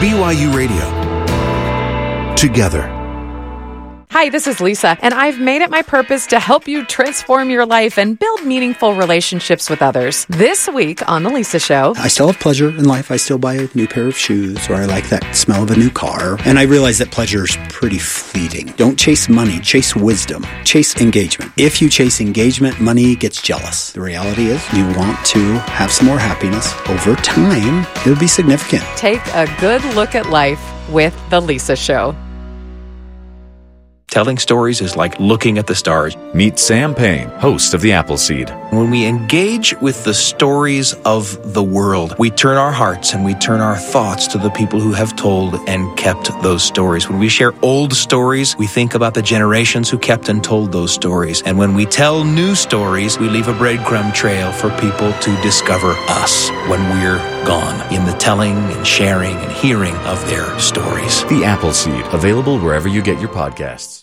BYU Radio. Together. Hi, this is Lisa, and I've made it my purpose to help you transform your life and build meaningful relationships with others. This week on The Lisa Show, I still have pleasure in life. I still buy a new pair of shoes, or I like that smell of a new car. And I realize that pleasure is pretty fleeting. Don't chase money, chase wisdom, chase engagement. If you chase engagement, money gets jealous. The reality is you want to have some more happiness. Over time, it'll be significant. take a good look at life with The Lisa Show. Telling stories is like looking at the stars. Meet Sam Payne, host of The Appleseed. When we engage with the stories of the world, we turn our hearts and we turn our thoughts to the people who have told and kept those stories. When we share old stories, we think about the generations who kept and told those stories. And when we tell new stories, we leave a breadcrumb trail for people to discover us when we're gone in the telling and sharing and hearing of their stories. The Appleseed, available wherever you get your podcasts.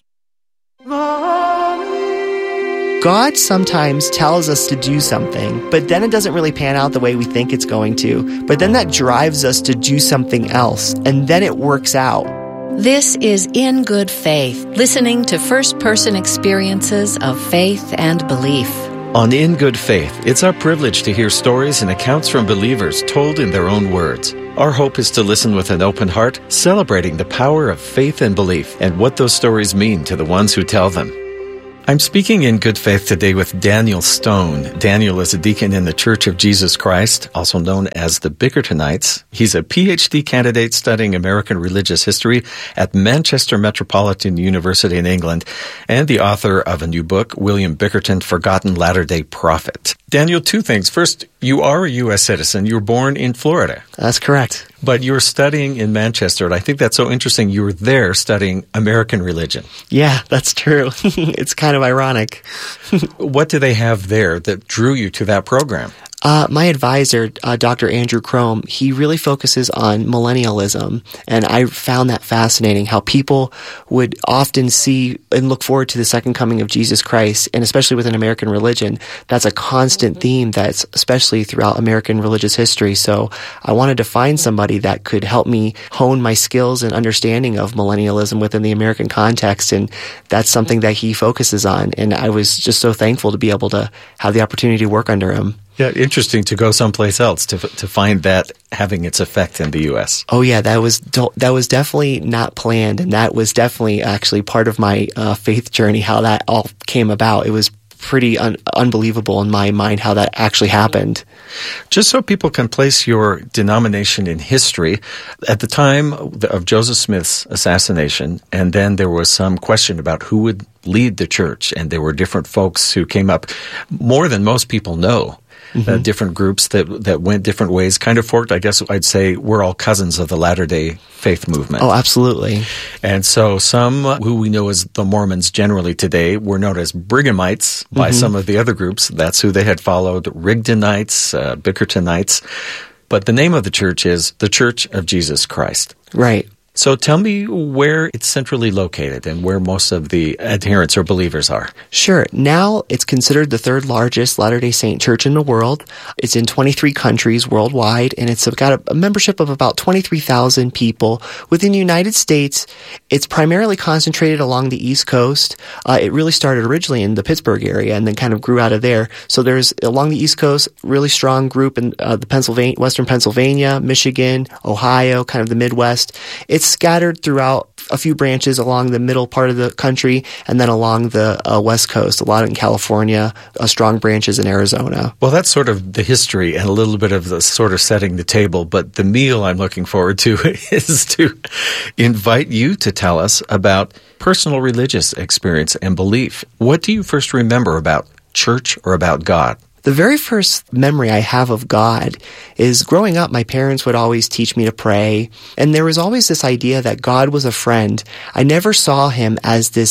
God sometimes tells us to do something, but then it doesn't really pan out the way we think it's going to. But then that drives us to do something else, and then it works out. This is In Good Faith, listening to first-person experiences of faith and belief. On In Good Faith, it's our privilege to hear stories and accounts from believers told in their own words. Our hope is to listen with an open heart, celebrating the power of faith and belief and what those stories mean to the ones who tell them. I'm speaking in good faith today with Daniel Stone. Daniel is a deacon in the Church of Jesus Christ, also known as the Bickertonites. He's a PhD candidate studying American religious history at Manchester Metropolitan University in England, and the author of a new book, William Bickerton, Forgotten Latter-day Prophet. Daniel, two things. First, you are a U.S. citizen. You were born in Florida. That's correct. But you were studying in Manchester, and I think that's so interesting. You were there studying American religion. Yeah, that's true. It's kind of ironic. What do they have there that drew you to that program? My advisor, Dr. Andrew Crome, he really focuses on millennialism, and I found that fascinating, how people would often see and look forward to the second coming of Jesus Christ, and especially within American religion, that's a constant theme that's especially throughout American religious history. So I wanted to find somebody that could help me hone my skills and understanding of millennialism within the American context, and that's something that he focuses on, and I was just so thankful to be able to have the opportunity to work under him. Yeah, interesting to go someplace else to find that having its effect in the U.S. Oh yeah, that was definitely not planned, and that was definitely actually part of my faith journey. How that all came about, it was pretty unbelievable in my mind how that actually happened. Just so people can place your denomination in history, at the time of Joseph Smith's assassination, and then there was some question about who would lead the church, and there were different folks who came up, more than most people know. Different groups that went different ways, kind of forked. I guess I'd say we're all cousins of the Latter-day Faith movement. Oh, absolutely. And so some who we know as the Mormons generally today were known as Brighamites by some of the other groups. That's who they had followed, Rigdonites, Bickertonites. But the name of the church is the Church of Jesus Christ. Right. So tell me where it's centrally located and where most of the adherents or believers are. Sure. Now it's considered the third largest Latter-day Saint church in the world. It's in 23 countries worldwide, and it's got a membership of about 23,000 people. Within the United States, it's primarily concentrated along the East Coast. It really started originally in the Pittsburgh area and then kind of grew out of there. So there's, along the East Coast, really strong group in the Western Pennsylvania, Michigan, Ohio, kind of the Midwest. It's scattered throughout a few branches along the middle part of the country and then along the West Coast, a lot in California, strong branches in Arizona. Well, that's sort of the history and a little bit of the sort of setting the table, but the meal I'm looking forward to is to invite you to tell us about personal religious experience and belief. What do you first remember about church or about God? The very first memory I have of God is growing up, my parents would always teach me to pray, and there was always this idea that God was a friend. I never saw him as this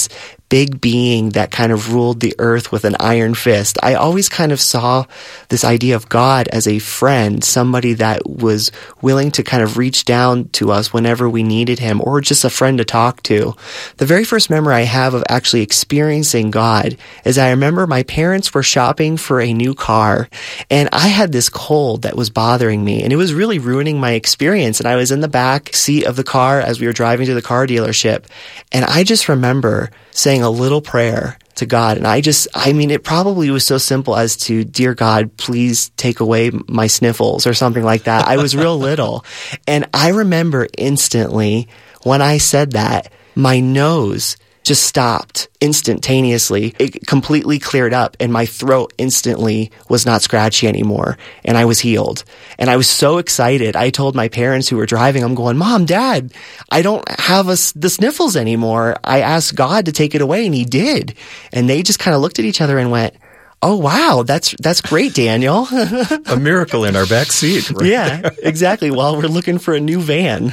big being that kind of ruled the earth with an iron fist. I always kind of saw this idea of God as a friend, somebody that was willing to kind of reach down to us whenever we needed him, or just a friend to talk to. The very first memory I have of actually experiencing God is I remember my parents were shopping for a new car, and I had this cold that was bothering me, and it was really ruining my experience. And I was in the back seat of the car as we were driving to the car dealership, and I just remember saying a little prayer to God. And it probably was so simple as to, dear God, please take away my sniffles or something like that. I was real little. And I remember instantly when I said that, my nose just stopped instantaneously. It completely cleared up, and my throat instantly was not scratchy anymore, and I was healed. And I was so excited. I told my parents who were driving, I'm going, Mom, Dad, I don't have the sniffles anymore. I asked God to take it away, and he did. And they just kind of looked at each other and went, oh, wow, that's great, Daniel. A miracle in our back seat. Right? Yeah, exactly. While we're looking for a new van.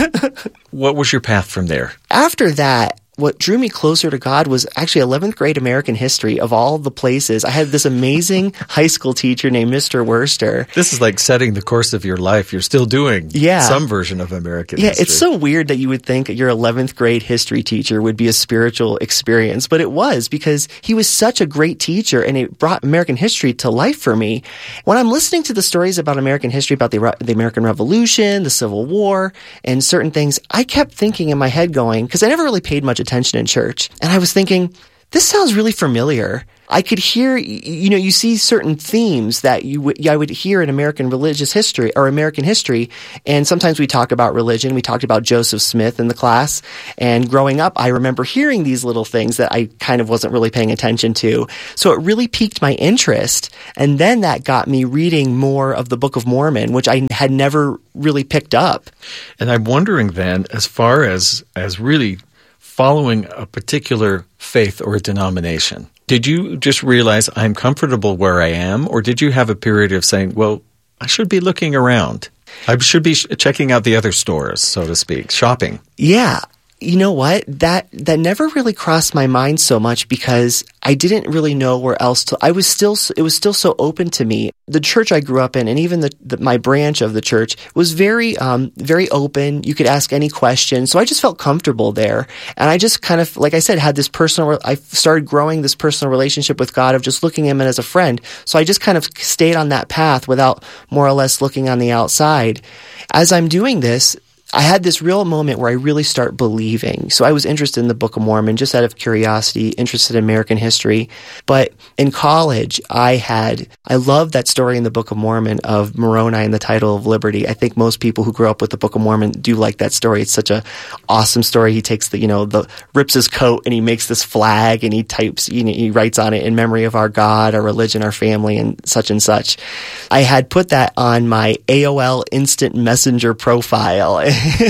What was your path from there? After that, what drew me closer to God was actually 11th grade American history of all the places. I had this amazing high school teacher named Mr. Worster. This is like setting the course of your life. You're still doing some version of American history. It's so weird that you would think your 11th grade history teacher would be a spiritual experience, but it was, because he was such a great teacher, and it brought American history to life for me. When I'm listening to the stories about American history, about the American Revolution, the Civil War, and certain things, I kept thinking in my head going, because I never really paid much attention in church. And I was thinking, this sounds really familiar. I could hear, you see certain themes that I would hear in American religious history or American history. And sometimes we talk about religion. We talked about Joseph Smith in the class. And growing up, I remember hearing these little things that I kind of wasn't really paying attention to. So it really piqued my interest. And then that got me reading more of the Book of Mormon, which I had never really picked up. And I'm wondering then, as far as really following a particular faith or a denomination, did you just realize I'm comfortable where I am, or did you have a period of saying, well, I should be looking around? I should be checking out the other stores, so to speak, shopping. Yeah. You know what? That never really crossed my mind so much, because I didn't really know where else to. It was still so open to me. The church I grew up in, and even my branch of the church, was very open. You could ask any question. So I just felt comfortable there. And I just kind of, like I said, had this I started growing this personal relationship with God of just looking at him as a friend. So I just kind of stayed on that path without more or less looking on the outside. As I'm doing this, I had this real moment where I really start believing. So I was interested in the Book of Mormon just out of curiosity, interested in American history. But in college, I loved that story in the Book of Mormon of Moroni and the title of liberty. I think most people who grew up with the Book of Mormon do like that story. It's such a awesome story. He takes rips his coat and he makes this flag and he types, he writes on it, in memory of our God, our religion, our family, and such and such. I had put that on my AOL Instant Messenger profile.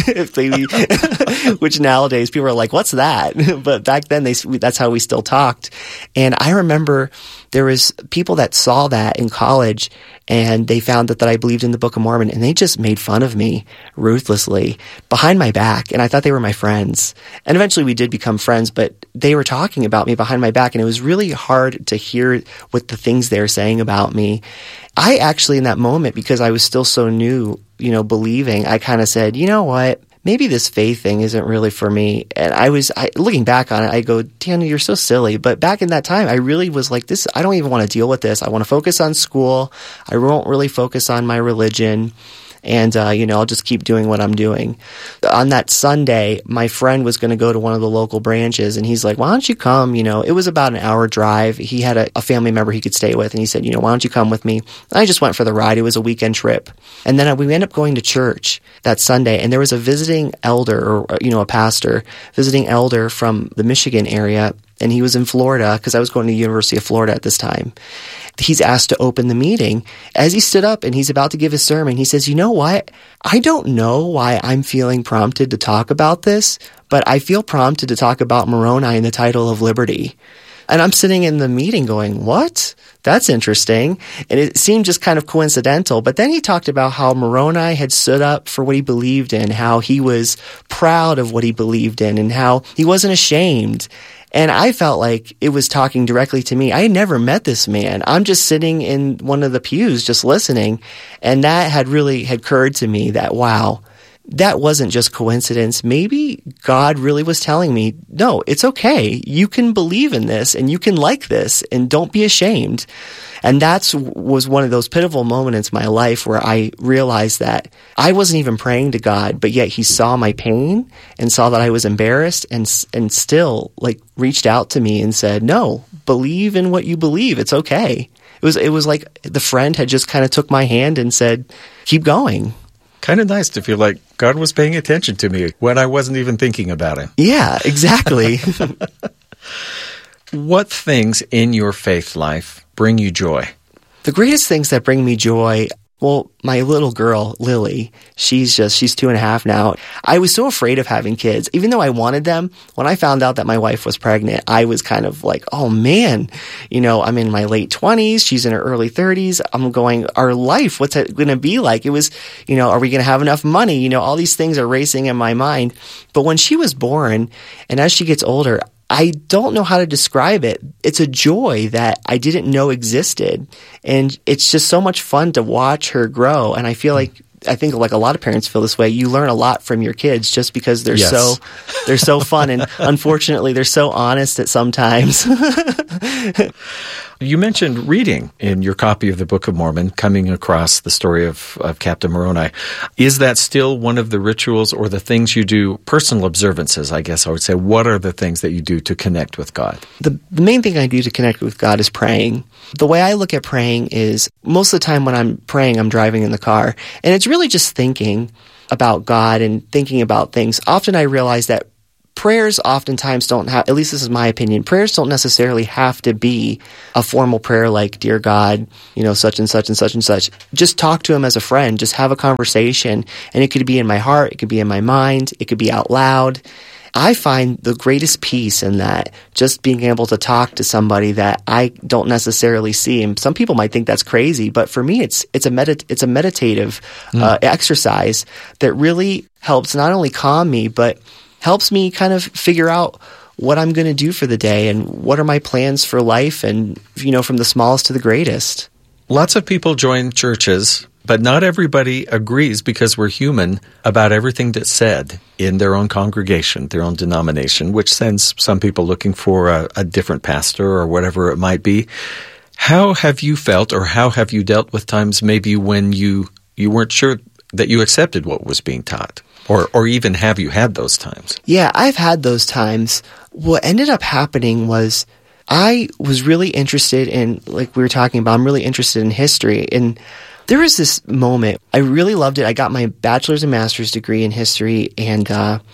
Which nowadays people are like, what's that? But back then that's how we still talked. And I remember there was people that saw that in college, and they found that I believed in the Book of Mormon, and they just made fun of me ruthlessly behind my back. And I thought they were my friends. And eventually we did become friends, but they were talking about me behind my back, and it was really hard to hear what the things they were saying about me. I actually, in that moment, because I was still so new, believing, I kind of said, you know what? Maybe this faith thing isn't really for me. And looking back on it, I go, Daniel, you're so silly. But back in that time, I really was like, I don't even want to deal with this. I want to focus on school. I won't really focus on my religion. And, I'll just keep doing what I'm doing. On that Sunday, my friend was going to go to one of the local branches, and he's like, why don't you come? It was about an hour drive. He had a family member he could stay with, and he said, why don't you come with me? And I just went for the ride. It was a weekend trip. And then we ended up going to church that Sunday, and there was a visiting elder, or, a pastor, visiting elder from the Michigan area, and he was in Florida, because I was going to the University of Florida at this time. He's asked to open the meeting. As he stood up and he's about to give his sermon, he says, you know what? I don't know why I'm feeling prompted to talk about this, but I feel prompted to talk about Moroni and the title of liberty. And I'm sitting in the meeting going, what? That's interesting. And it seemed just kind of coincidental. But then he talked about how Moroni had stood up for what he believed in, how he was proud of what he believed in, and how he wasn't ashamed. And I felt like it was talking directly to me. I had never met this man. I'm just sitting in one of the pews just listening. And that had occurred to me that, wow, that wasn't just coincidence. Maybe God really was telling me, no, it's okay. You can believe in this and you can like this and don't be ashamed. And was one of those pivotal moments in my life where I realized that I wasn't even praying to God, but yet he saw my pain and saw that I was embarrassed and still like reached out to me and said, no, believe in what you believe. It's okay. It was like the friend had just kind of took my hand and said, keep going. Kind of nice to feel like God was paying attention to me when I wasn't even thinking about him. Yeah, exactly. What things in your faith life bring you joy? The greatest things that bring me joy, well, my little girl, Lily, she's 2.5 now. I was so afraid of having kids. Even though I wanted them, when I found out that my wife was pregnant, I was kind of like, oh man, I'm in my late 20s. She's in her early 30s. I'm going, our life, what's it going to be like? It was, are we going to have enough money? All these things are racing in my mind. But when she was born, and as she gets older, I don't know how to describe it. It's a joy that I didn't know existed. And it's just so much fun to watch her grow. And I think like a lot of parents feel this way. You learn a lot from your kids just because they're so fun. And unfortunately, they're so honest at sometimes. You mentioned reading in your copy of the Book of Mormon, coming across the story of Captain Moroni. Is that still one of the rituals or the things you do, personal observances, I guess I would say? What are the things that you do to connect with God? The main thing I do to connect with God is praying. The way I look at praying is most of the time when I'm praying, I'm driving in the car. And it's really just thinking about God and thinking about things. Often I realize that prayers oftentimes don't have, at least this is my opinion, prayers don't necessarily have to be a formal prayer like, dear God, such and such and such and such. Just talk to him as a friend. Just have a conversation. And it could be in my heart. It could be in my mind. It could be out loud. I find the greatest peace in that, just being able to talk to somebody that I don't necessarily see. And some people might think that's crazy, but for me, it's a meditative exercise that really helps not only calm me, but helps me kind of figure out what I'm going to do for the day and what are my plans for life and, from the smallest to the greatest. Lots of people join churches, but not everybody agrees because we're human about everything that's said in their own congregation, their own denomination, which sends some people looking for a different pastor or whatever it might be. How have you felt or how have you dealt with times maybe when you weren't sure that you accepted what was being taught? Or even have you had those times? Yeah, I've had those times. What ended up happening was I was really interested in, like we were talking about, I'm really interested in history. And there was this moment, I really loved it. I got my bachelor's and master's degree in history, and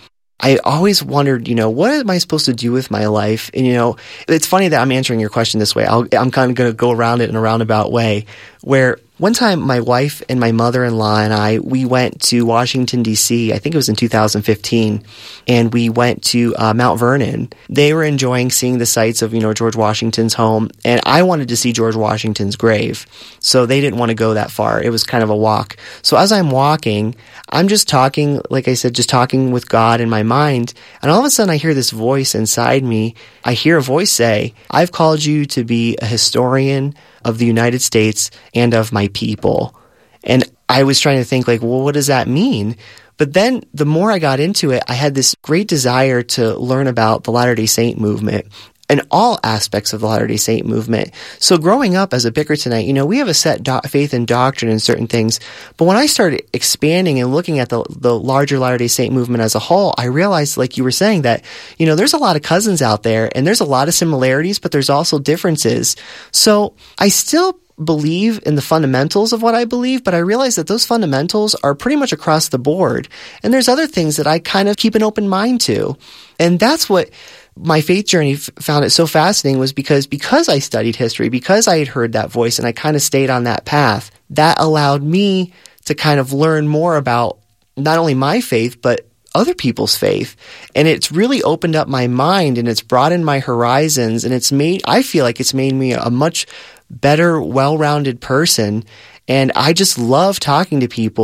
I always wondered, what am I supposed to do with my life? And, it's funny that I'm answering your question this way. I'm kind of going to go around it in a roundabout way, where one time my wife and my mother-in-law and we went to Washington, D.C., I think it was in 2015, and we went to Mount Vernon. They were enjoying seeing the sights of, George Washington's home, and I wanted to see George Washington's grave, so they didn't want to go that far. It was kind of a walk. So as I'm walking, I'm just talking, like I said, just talking with God in my mind, and all of a sudden I hear this voice inside me. I hear a voice say, I've called you to be a historian of the United States and of my people. And I was trying to think like, well, what does that mean? But then the more I got into it, I had this great desire to learn about the Latter-day Saint movement and all aspects of the Latter-day Saint movement. So growing up as a Bickertonite, we have a set faith and doctrine in certain things. But when I started expanding and looking at the larger Latter-day Saint movement as a whole, I realized, like you were saying, that, there's a lot of cousins out there and there's a lot of similarities, but there's also differences. So I still believe in the fundamentals of what I believe, but I realize that those fundamentals are pretty much across the board. And there's other things that I kind of keep an open mind to. And that's what my faith journey found it so fascinating, was because I studied history, because I had heard that voice and I kind of stayed on that path, that allowed me to kind of learn more about not only my faith, but other people's faith. And it's really opened up my mind and it's broadened my horizons, and I feel like it's made me a much better, well-rounded person. And I just love talking to people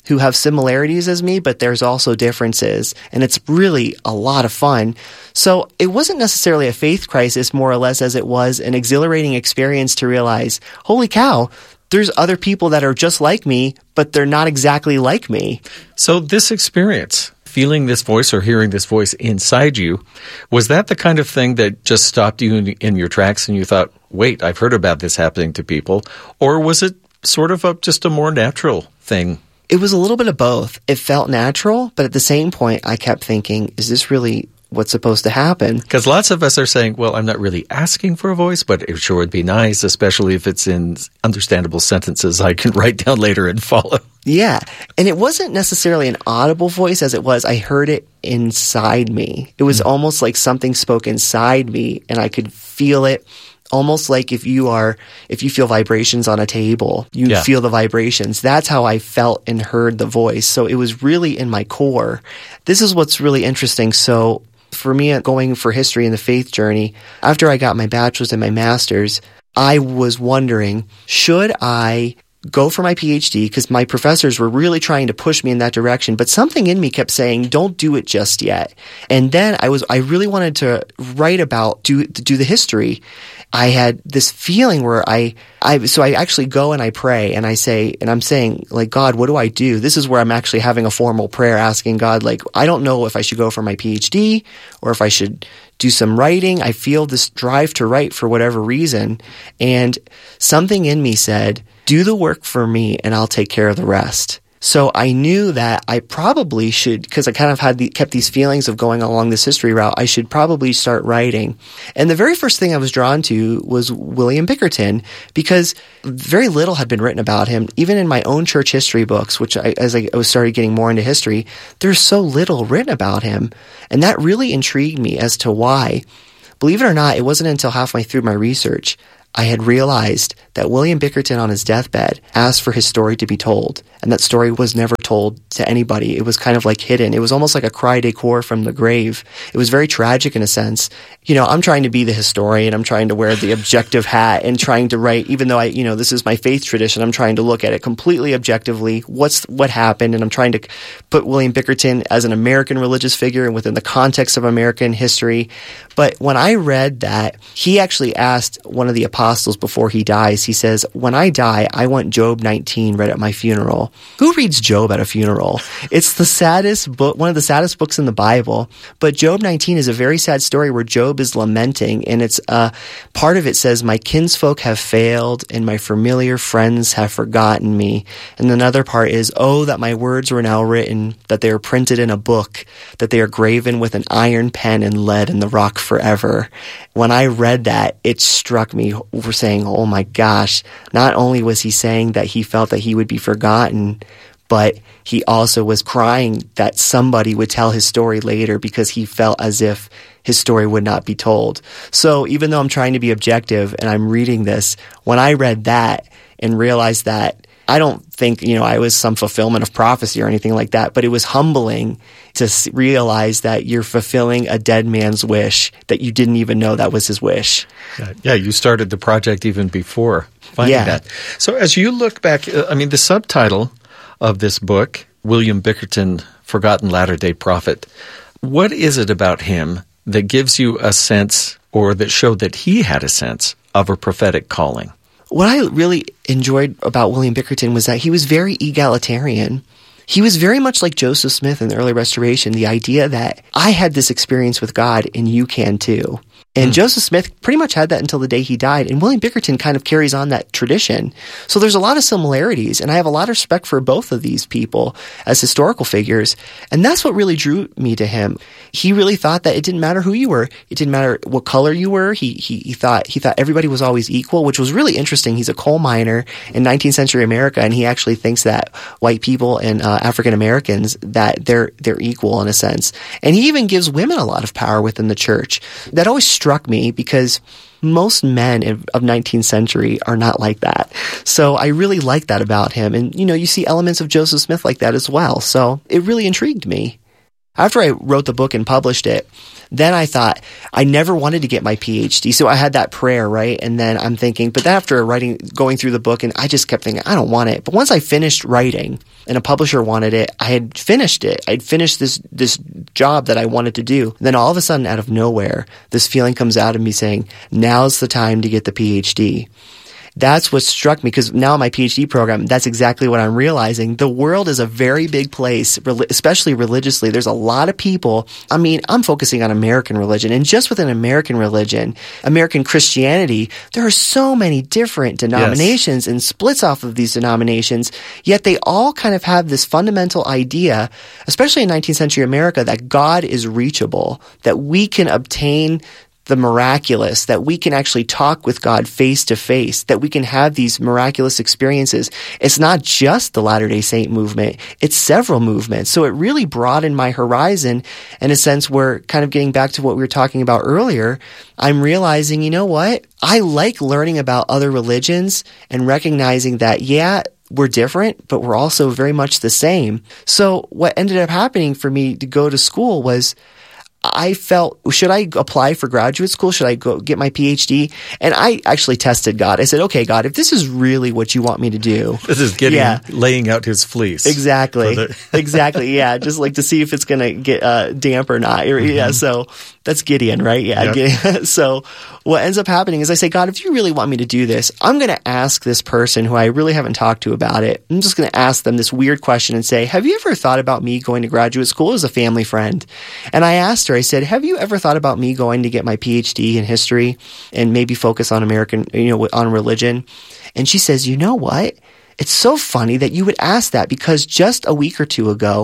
who have similarities as me, but there's also differences. And it's really a lot of fun. So it wasn't necessarily a faith crisis, more or less, as it was an exhilarating experience to realize, holy cow, there's other people that are just like me, but they're not exactly like me. So this experience, feeling this voice or hearing this voice inside you, was that the kind of thing that just stopped you in your tracks and you thought, wait, I've heard about this happening to people? Or was it sort of just a more natural thing? It was a little bit of both. It felt natural, but at the same point, I kept thinking, is this really what's supposed to happen? Because lots of us are saying, well, I'm not really asking for a voice, but it sure would be nice, especially if it's in understandable sentences I can write down later and follow. Yeah. And it wasn't necessarily an audible voice as it was. I heard it inside me. It was almost like something spoke inside me and I could feel it. Almost like if you feel vibrations on a table, you feel the vibrations. That's how I felt and heard the voice. So it was really in my core. This is what's really interesting. So for me, going for history in the faith journey, after I got my bachelor's and my master's, I was wondering, should I go for my PhD? Because my professors were really trying to push me in that direction, but something in me kept saying, don't do it just yet. And then I really wanted to write about, do the history. I had this feeling where so I actually go and I pray and I'm saying, like, God, what do I do? This is where I'm actually having a formal prayer asking God, like, I don't know if I should go for my PhD or if I should do some writing. I feel this drive to write for whatever reason. And something in me said, do the work for me and I'll take care of the rest. So I knew that I probably should, because I kind of kept these feelings of going along this history route, I should probably start writing. And the very first thing I was drawn to was William Bickerton, because very little had been written about him. Even in my own church history books, which as I started getting more into history, there's so little written about him. And that really intrigued me as to why. Believe it or not, it wasn't until halfway through my research I had realized that William Bickerton on his deathbed asked for his story to be told, and that story was never told to anybody. It was kind of like hidden. It was almost like a cry de coeur from the grave. It was very tragic in a sense. You know, I'm trying to be the historian. I'm trying to wear the objective hat and trying to write, even though this is my faith tradition, I'm trying to look at it completely objectively. What happened? And I'm trying to put William Bickerton as an American religious figure and within the context of American history. But when I read that, he actually asked one of the apostles before he dies, he says, when I die, I want Job 19 read at my funeral. Who reads Job at a funeral? It's the saddest book, one of the saddest books in the Bible. But Job 19 is a very sad story where Job is lamenting, and it's part of it says, my kinsfolk have failed and my familiar friends have forgotten me. And another part is, oh, that my words were now written, that they are printed in a book, that they are graven with an iron pen and lead in the rock forever. When I read that, it struck me for saying, oh my gosh, not only was he saying that he felt that he would be forgotten, but he also was crying that somebody would tell his story later because he felt as if his story would not be told. So even though I'm trying to be objective and I'm reading this, when I read that and realized that, I don't think, I was some fulfillment of prophecy or anything like that, but it was humbling to realize that you're fulfilling a dead man's wish, that you didn't even know that was his wish. Yeah, you started the project even before finding that. So as you look back, the subtitle of this book, William Bickerton, Forgotten Latter-day Prophet, what is it about him that gives you a sense, or that showed that he had a sense of a prophetic calling? What I really enjoyed about William Bickerton was that he was very egalitarian. He was very much like Joseph Smith in the early Restoration, the idea that I had this experience with God and you can too. And Joseph Smith pretty much had that until the day he died. And William Bickerton kind of carries on that tradition. So there's a lot of similarities. And I have a lot of respect for both of these people as historical figures. And that's what really drew me to him. He really thought that it didn't matter who you were. It didn't matter what color you were. He thought everybody was always equal, which was really interesting. He's a coal miner in 19th century America. And he actually thinks that white people and African Americans, that they're equal in a sense. And he even gives women a lot of power within the church. That always struck me because most men of 19th century are not like that. So I really like that about him. And, you see elements of Joseph Smith like that as well. So it really intrigued me. After I wrote the book and published it, then I thought I never wanted to get my PhD. So I had that prayer, right? And then I'm thinking, but then after going through the book, and I just kept thinking, I don't want it. But once I finished writing and a publisher wanted it, I had finished it. I'd finished this job that I wanted to do. And then all of a sudden, out of nowhere, this feeling comes out of me saying, now's the time to get the PhD. That's what struck me, because now in my PhD program, that's exactly what I'm realizing. The world is a very big place, especially religiously. There's a lot of people. I mean, I'm focusing on American religion, and just within American religion, American Christianity, there are so many different denominations and splits off of these denominations, yet they all kind of have this fundamental idea, especially in 19th century America, that God is reachable, that we can obtain the miraculous, that we can actually talk with God face to face, that we can have these miraculous experiences. It's not just the Latter-day Saint movement, it's several movements. So it really broadened my horizon in a sense where, kind of getting back to what we were talking about earlier, I'm realizing, you know what? I like learning about other religions and recognizing that, yeah, we're different, but we're also very much the same. So what ended up happening for me to go to school was, I felt, should I apply for graduate school? Should I go get my PhD? And I actually tested God. I said, okay, God, if this is really what you want me to do. This is laying out his fleece. Exactly. Exactly. Yeah. Just like to see if it's going to get damp or not. Yeah. So that's Gideon, right? Yeah. Yep. Gideon. So what ends up happening is I say, God, if you really want me to do this, I'm going to ask this person who I really haven't talked to about it. I'm just going to ask them this weird question and say, have you ever thought about me going to graduate school as a family friend? And I asked her, I said, have you ever thought about me going to get my PhD in history and maybe focus on American, on religion? And she says, you know what? It's so funny that you would ask that, because just a week or two ago,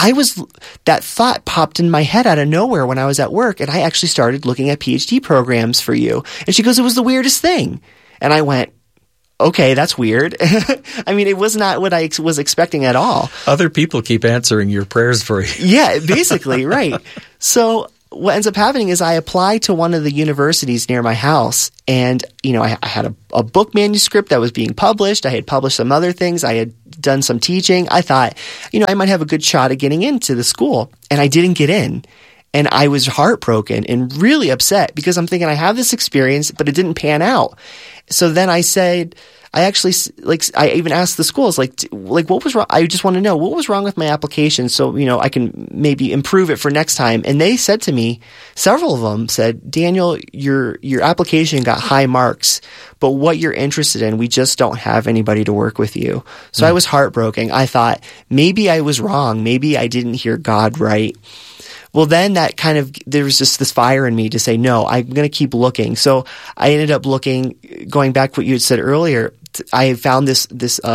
that thought popped in my head out of nowhere when I was at work, and I actually started looking at PhD programs for you. And she goes, it was the weirdest thing. And I went, okay, that's weird. I mean, it was not what I was expecting at all. Other people keep answering your prayers for you. Yeah, basically, right. So what ends up happening is I apply to one of the universities near my house, and, I had a book manuscript that was being published. I had published some other things. I had done some teaching. I thought, I might have a good shot at getting into the school, and I didn't get in. And I was heartbroken and really upset, because I'm thinking I have this experience, but it didn't pan out. So then I said, I even asked the schools, what was wrong? I just want to know what was wrong with my application, so, I can maybe improve it for next time. And they said to me, several of them said, Daniel, your application got high marks, but what you're interested in, we just don't have anybody to work with you. So I was heartbroken. I thought, maybe I was wrong. Maybe I didn't hear God right. Well, then there was just this fire in me to say, no, I'm going to keep looking. So I ended up looking, going back to what you had said earlier, I found this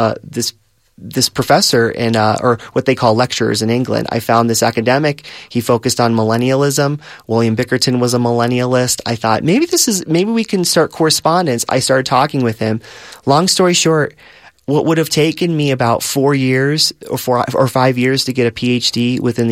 professor or what they call lecturers in England. I found this academic. He focused on millennialism. William Bickerton was a millennialist. I thought maybe we can start correspondence. I started talking with him. Long story short, what would have taken me about 4 years or 5 years to get a PhD within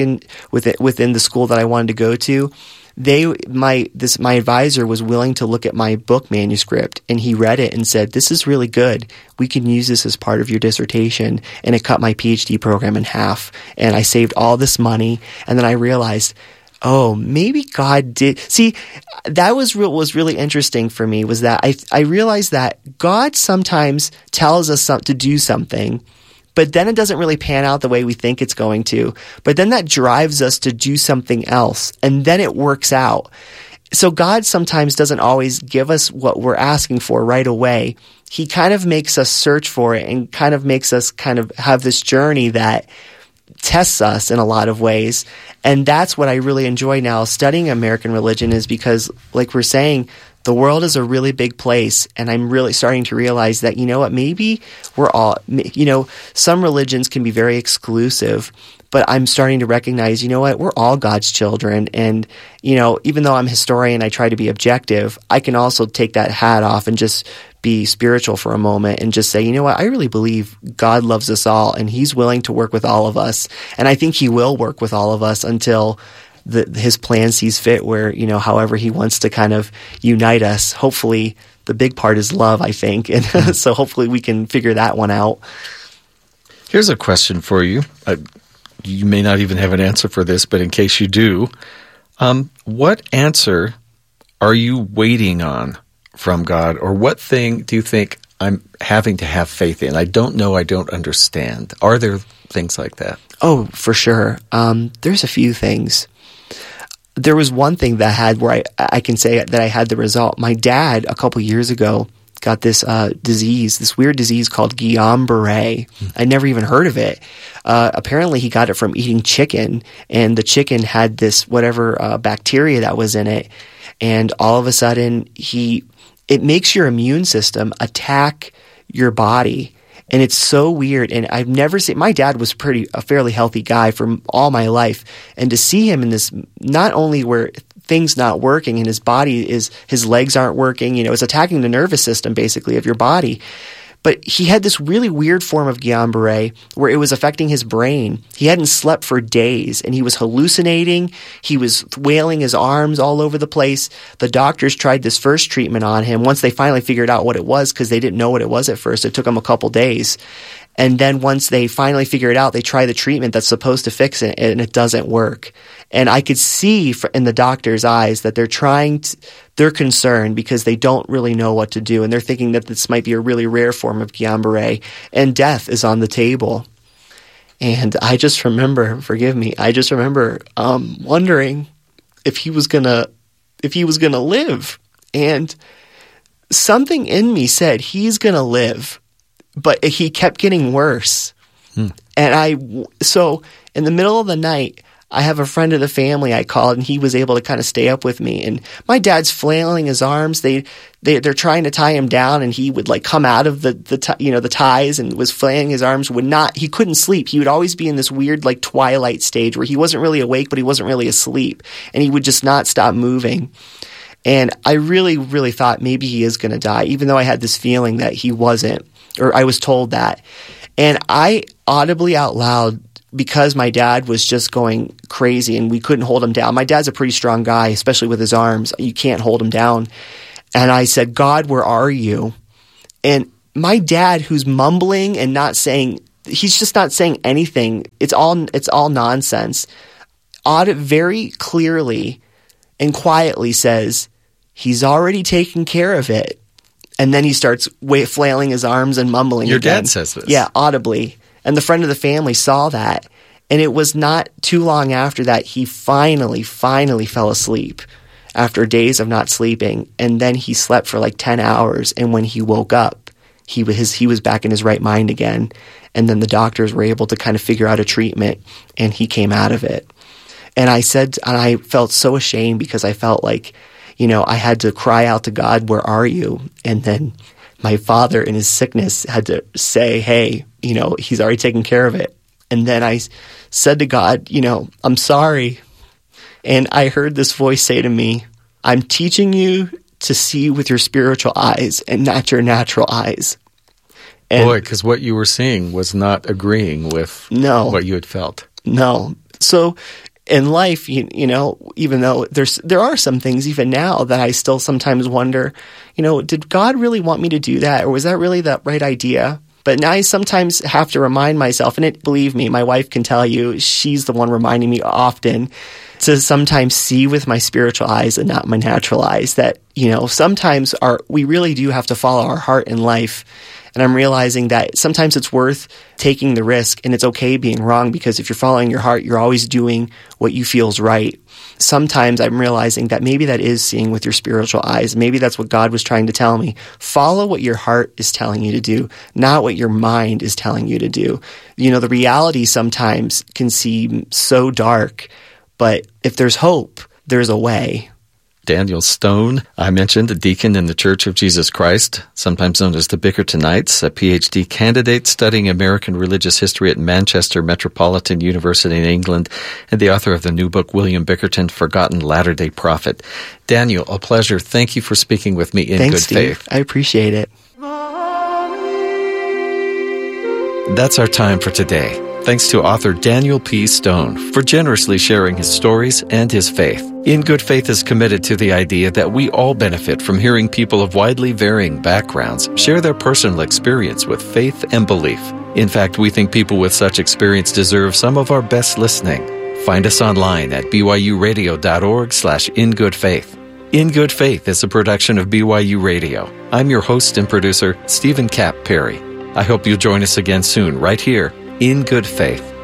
the school that I wanted to go to, my advisor was willing to look at my book manuscript, and he read it and said, this is really good. We can use this as part of your dissertation. And it cut my PhD program in half. And I saved all this money. And then I realized, oh, maybe God did. See, that was really interesting for me, was that I realized that God sometimes tells us to do something, but then it doesn't really pan out the way we think it's going to. But then that drives us to do something else, and then it works out. So God sometimes doesn't always give us what we're asking for right away. He kind of makes us search for it, and kind of makes us kind of have this journey that tests us in a lot of ways. And that's what I really enjoy now studying American religion, is because, like we're saying, the world is a really big place, and I'm really starting to realize that, maybe we're all, some religions can be very exclusive, but I'm starting to recognize, we're all God's children. And, even though I'm a historian, I try to be objective, I can also take that hat off and just be spiritual for a moment and just say, I really believe God loves us all, and He's willing to work with all of us. And I think He will work with all of us until His plan sees fit, where, however He wants to kind of unite us. Hopefully the big part is love, I think. And so hopefully we can figure that one out. Here's a question for you. you may not even have an answer for this, but in case you do, what answer are you waiting on from God? Or what thing do you think I'm having to have faith in? I don't know, I don't understand. Are there things like that? Oh, for sure. There's a few things. There was one thing that I had where I can say that I had the result. My dad, a couple years ago, got this disease, this weird disease called Guillain-Barré. I'd never even heard of it. Apparently, he got it from eating chicken, and the chicken had this whatever bacteria that was in it, and all of a sudden, it makes your immune system attack your body. And it's so weird. And I've never seen, my dad was a fairly healthy guy for all my life. And to see him in this, not only where things not working and his body his legs aren't working, it's attacking the nervous system basically of your body. But he had this really weird form of Guillain-Barré where it was affecting his brain. He hadn't slept for days, and he was hallucinating. He was wailing his arms all over the place. The doctors tried this first treatment on him. Once they finally figured out what it was, because they didn't know what it was at first, it took them a couple days. And then once they finally figure it out, they try the treatment that's supposed to fix it, and it doesn't work. And I could see in the doctor's eyes that they're concerned because they don't really know what to do. And they're thinking that this might be a really rare form of Guillain-Barré, and death is on the table. And I just remember, wondering if he was gonna live. And something in me said, he's gonna live. But he kept getting worse. And so in the middle of the night, I have a friend of the family I called, and he was able to kind of stay up with me. And my dad's flailing his arms. They're trying to tie him down, and he would come out of the ties and was flailing his arms. He couldn't sleep. He would always be in this weird twilight stage where he wasn't really awake, but he wasn't really asleep, and he would just not stop moving. And I really, really thought maybe he is going to die, even though I had this feeling that he wasn't, or I was told that. And I audibly out loud, because my dad was just going crazy and we couldn't hold him down. My dad's a pretty strong guy, especially with his arms. You can't hold him down. And I said, God, where are you? And my dad, who's mumbling and he's just not saying anything. It's all nonsense. Very clearly and quietly says, he's already taken care of it. And then he starts flailing his arms and mumbling Your again. Dad says this. Yeah, audibly. And the friend of the family saw that. And it was not too long after that he finally fell asleep after days of not sleeping. And then he slept for 10 hours. And when he woke up, he was back in his right mind again. And then the doctors were able to kind of figure out a treatment, and he came out of it. And I felt so ashamed because I felt like, I had to cry out to God, where are you? And then my father in his sickness had to say, hey, he's already taken care of it. And then I said to God, I'm sorry. And I heard this voice say to me, I'm teaching you to see with your spiritual eyes and not your natural eyes. And boy, because what you were seeing was not agreeing with what you had felt. No. So in life, even though there are some things even now that I still sometimes wonder, did God really want me to do that? Or was that really the right idea? But now I sometimes have to remind myself, and believe me, my wife can tell you, she's the one reminding me often to sometimes see with my spiritual eyes and not my natural eyes, that, sometimes we really do have to follow our heart in life. And I'm realizing that sometimes it's worth taking the risk, and it's okay being wrong, because if you're following your heart, you're always doing what you feel is right. Sometimes I'm realizing that maybe that is seeing with your spiritual eyes. Maybe that's what God was trying to tell me. Follow what your heart is telling you to do, not what your mind is telling you to do. The reality sometimes can seem so dark, but if there's hope, there's a way. Daniel Stone, I mentioned, a deacon in the Church of Jesus Christ, sometimes known as the Bickertonites, a PhD candidate studying American religious history at Manchester Metropolitan University in England, and the author of the new book, William Bickerton, Forgotten Latter-day Prophet. Daniel, a pleasure. Thank you for speaking with me in Thanks, good faith. Steve. I appreciate it. That's our time for today. Thanks to author Daniel P. Stone for generously sharing his stories and his faith. In Good Faith is committed to the idea that we all benefit from hearing people of widely varying backgrounds share their personal experience with faith and belief. In fact, we think people with such experience deserve some of our best listening. Find us online at byuradio.org/ingoodfaith. In Good Faith is a production of BYU Radio. I'm your host and producer, Stephen Kapp Perry. I hope you'll join us again soon, right here, In Good Faith.